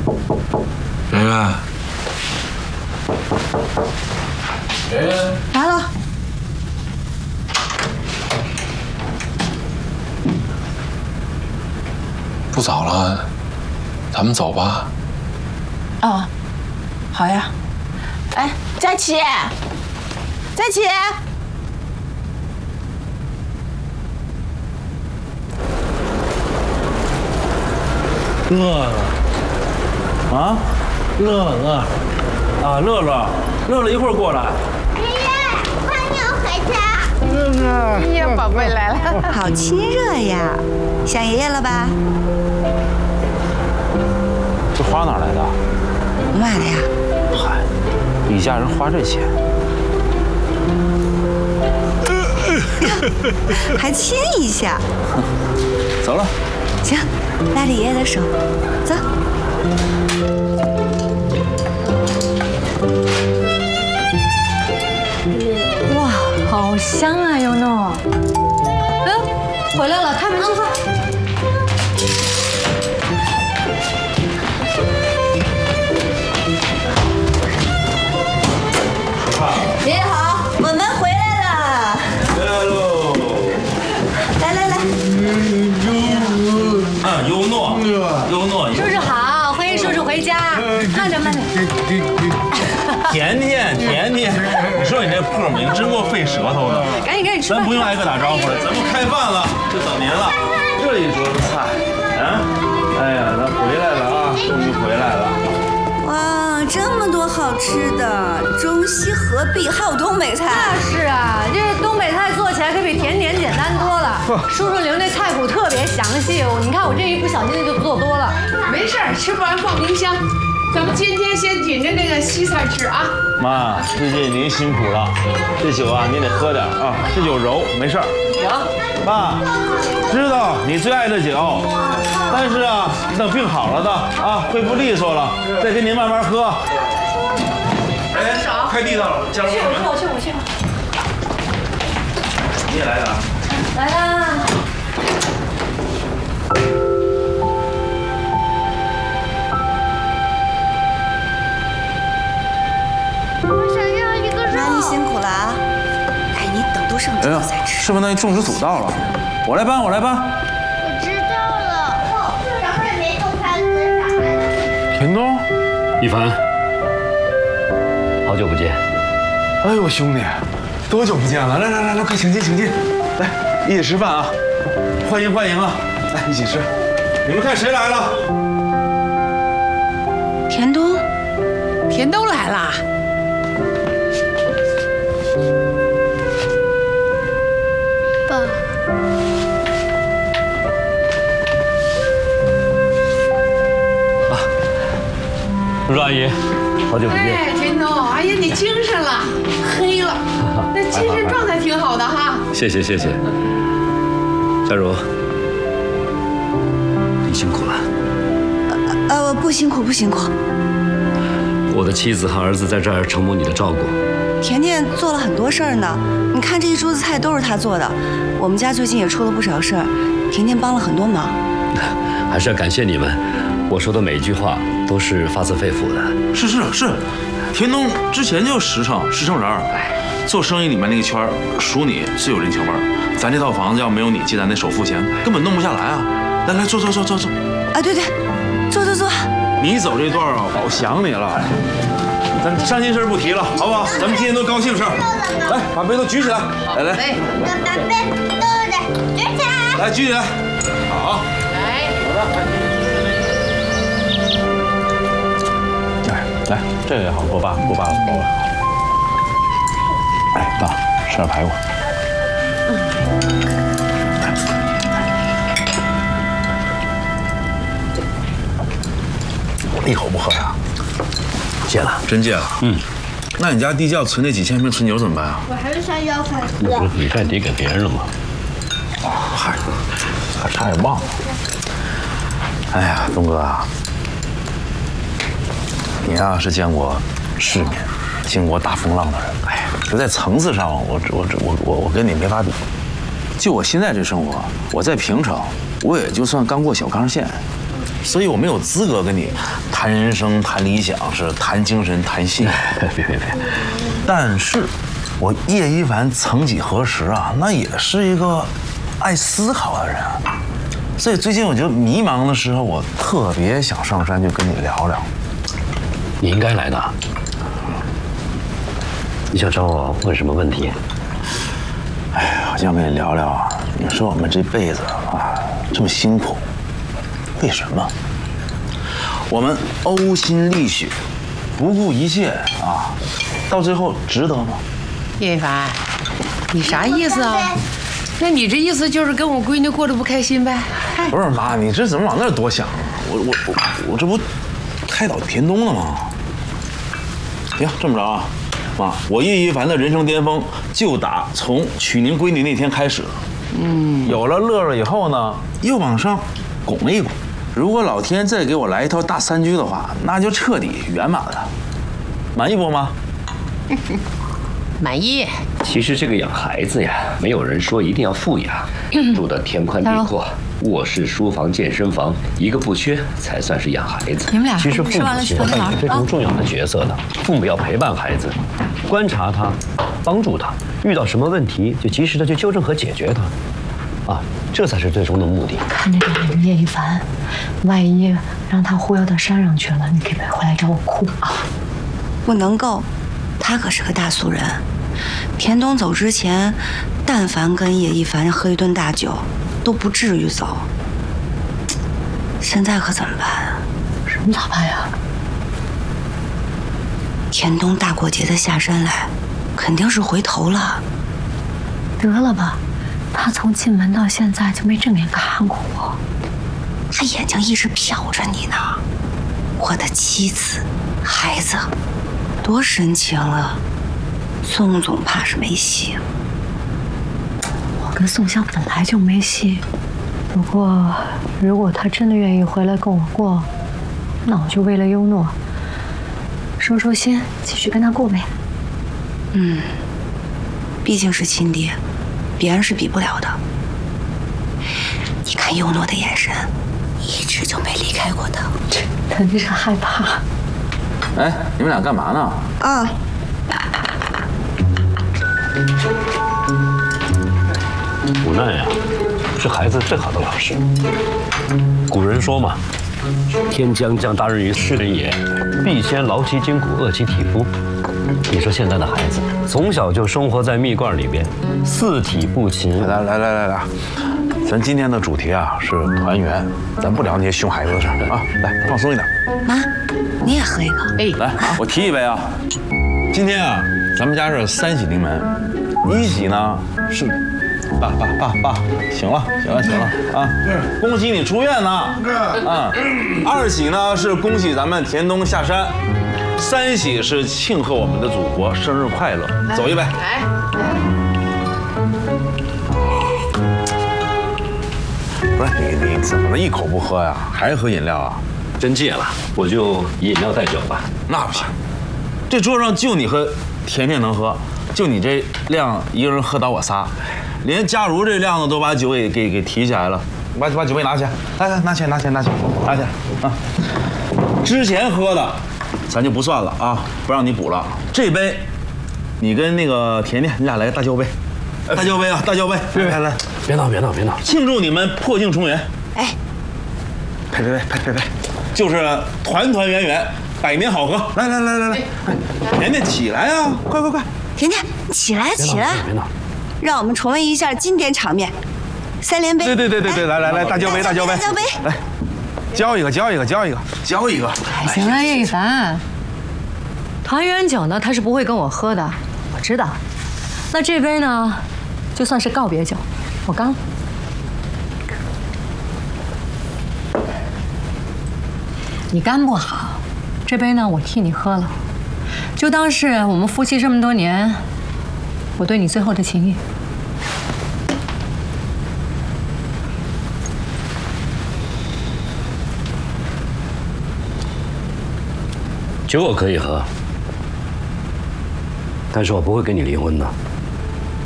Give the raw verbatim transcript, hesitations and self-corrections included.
圆圆，圆圆来了。 不早了，咱们走吧。 哦，好呀。哎，佳琪，佳琪。 乐乐，啊，乐乐，啊，乐乐，乐乐一会儿过来。 爷爷，快点回家。 乐乐， 哎呀，宝贝来了， 好亲热呀，想爷爷了吧？ 这花哪来的？ 我买的呀。 嗨，一家人花这钱， 还亲一下。 走了。 行，拉着爷爷的手，走。 哇，好香啊，尤诺！嗯，回来了，开门吃饭。 爷爷好，我们回来了。 回来喽！ 来来来。 啊，优诺，优诺， 叔叔好，欢迎叔叔回家。慢点，慢点。 甜甜，甜甜，你说你这破名字莫费舌头呢。 赶紧赶紧吃饭。 咱不用挨个打招呼了，咱们开饭了，就等您了。这一桌子菜，啊，哎呀，咱回来了啊，终于回来了。 哇，这么多好吃的，中西合璧，还有东北菜。 那是啊，这东北菜做起来可比甜点简单多了。叔叔留那菜谱特别详细，你看我这一不小心就做多了。 没事儿，吃不完放冰箱。咱们今天先紧着那个西餐吃啊。 妈，最近您辛苦了，这酒啊您得喝点啊，这酒柔，没事儿。 行。 爸，知道你最爱的酒，但是啊，等病好了的啊，恢复利索了，再跟您慢慢喝。哎，快递到了，家人们。 我去，我去，我去。 你也来的啊？ 来啦。 我想要一个肉。 妈，你辛苦了啊！哎，你等多剩几口再吃。 师傅，那种植组到了，我来搬，我来搬。 我知道了。哦，咱们没动餐吃啥来着？ 田东， 一凡，好久不见。 哎呦，兄弟，多久不见了？来来来来，快请进请进，来一起吃饭啊！ 欢迎欢迎啊！ 来一起吃。 你们看谁来了？ 田东， 田东来啦。 爸， 啊，叔叔阿姨，好久不见。 哎，田东，哎呀，你精神了，黑了，那精神状态挺好的哈。 谢谢谢谢。佳茹，你辛苦了。 呃，不辛苦不辛苦。 我的妻子和儿子在这儿承蒙你的照顾。 甜甜做了很多事儿呢，你看这一桌子菜都是她做的。我们家最近也出了不少事儿，甜甜帮了很多忙。 还是要感谢你们，我说的每一句话都是发自肺腑的。 是是是，田东之前就实诚实诚人儿，做生意里面那个圈儿，属你最有人情味儿。咱这套房子要没有你借咱那首付钱，根本弄不下来啊！来来，坐坐坐坐坐。 啊，对对，坐坐坐。 你走这段啊，老想你了。咱伤心事不提了，好不好？咱们今天都高兴事儿。来，把杯都举起来，来来。 把把杯都得举起来。 来，举起来。好。 来。 来来，这个也好，不扒不扒了，不扒了。哎，爸，吃点排骨。一口不喝呀？戒了，真戒了。嗯，那你家地窖存那几千瓶纯酒怎么办啊？ 我还是想要粉丝。 不是你该抵给别人了吗？ 哦，嗨，还差点忘了。哎呀，东哥啊，你呀是见过世面、经过大风浪的人。哎呀，就在层次上，我我我我我跟你没法比。就我现在这生活，我在平城，我也就算刚过小康线。 所以我没有资格跟你谈人生、谈理想，是谈精神、谈信。 别别别！ 但是，我叶一凡曾几何时啊，那也是一个爱思考的人啊。所以最近我就迷茫的时候，我特别想上山去跟你聊聊。 你应该来的。你想找我问什么问题？ 哎呀，我想跟你聊聊啊。你说我们这辈子啊，这么辛苦，为什么？我们呕心沥血，不顾一切啊，到最后值得吗？ 叶一凡，你啥意思啊？那你这意思就是跟我闺女过得不开心呗？ 不是妈，你这怎么往那儿多想啊？我我我我这不开导田东了吗？行，这么着啊，妈，我叶一凡的人生巅峰就打从娶您闺女那天开始。嗯，有了乐乐以后呢，又往上拱了一拱。如果老天再给我来一套大三居的话，那就彻底圆满了。满意不妈？ 满意。 其实这个养孩子呀，没有人说一定要富养，住得天宽地阔，卧室、书房、健身房一个不缺，才算是养孩子。 你们俩其实父母亲扮演非常重要的角色的，父母要陪伴孩子，观察他，帮助他，遇到什么问题就及时的去纠正和解决他，啊，这才是最终的目的。 看着这个叶一凡，万一让他忽悠到山上去了，你可别回来找我哭啊！ 不能够，他可是个大俗人。田东走之前，但凡跟叶一凡喝一顿大酒，都不至于走。现在可怎么办啊？ 什么咋办呀？ 田东大过节的下山来，肯定是回头了。 得了吧，他从进门到现在就没正眼看过我， 他眼睛一直瞟着你呢。我的妻子、孩子，多深情啊！宋总怕是没戏了。 我跟宋香本来就没戏，不过如果他真的愿意回来跟我过，那我就为了优诺收收心，继续跟他过呗。 嗯，毕竟是亲爹，别人是比不了的。你看优诺的眼神，一直就没离开过他。 肯定是害怕。 哎，你们俩干嘛呢？ 啊。 无奈呀，是孩子最好的老师。古人说嘛，天将降大任于斯人也，必先劳其筋骨，饿其体肤。你说现在的孩子从小就生活在蜜罐里边，四体不勤。 来来来来来，咱今天的主题啊是团圆，咱不聊那些熊孩子的事儿啊，来放松一点。 妈，你也喝一个。 哎， 来，我提一杯啊。今天啊，咱们家是三喜临门，一喜呢是，爸爸爸爸，行了行了行了啊，恭喜你出院呢。啊，二喜呢是恭喜咱们田东下山，三喜是庆贺我们的祖国生日快乐。走一杯。 来， 不是你你怎么能一口不喝呀？还是喝饮料啊？ 真戒了，我就饮料代酒吧。 那不行，这桌上就你和甜甜能喝，就你这量，一个人喝倒我仨，连佳茹这量呢都把酒给给给提起来了，把把酒杯拿起来，来来拿起来拿起来拿起来拿起来啊！之前喝的，咱就不算了啊，不让你补了。这杯，你跟那个甜甜，你俩来个大交杯，大交杯啊，大交杯，来来来， 别闹别闹别闹， 庆祝你们破镜重圆。 哎， 呸呸呸呸呸呸，就是团团圆圆。百年好合，来来来来来，甜甜起来啊，快快快！ 甜甜，你起来起来， 别闹， 让我们重温一下经典场面，三连杯。 对对对对对，来来来，大交杯大交杯， 大交杯， 来，交一个交一个交一个交一个。 行了，叶一凡，团圆酒呢，他是不会跟我喝的，我知道。那这杯呢，就算是告别酒，我干了。你肝不好，这杯呢我替你喝了，就当是我们夫妻这么多年，我对你最后的情谊。 酒我可以喝，但是我不会跟你离婚的。